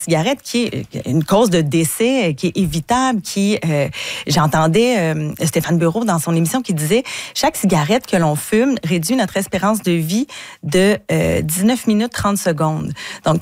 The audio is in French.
cigarette qui est une cause de décès qui est évitable, j'entendais Stéphane Bureau dans son émission qui disait chaque cigarette que l'on fume réduit notre espérance de vie de 19 minutes 30 secondes. Donc